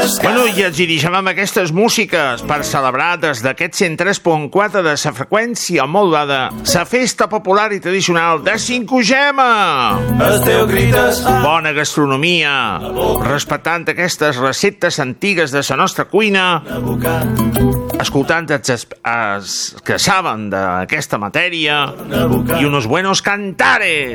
Bueno, i ens dirigim amb aquestes músiques per celebrar des d'aquest 103.4 de sa freqüència modulada sa festa popular i tradicional de Cinco Gema. Bona gastronomia, respectant aquestes receptes antigues de sa nostra cuina, escoltant els que saben d'aquesta matèria i unos buenos cantares.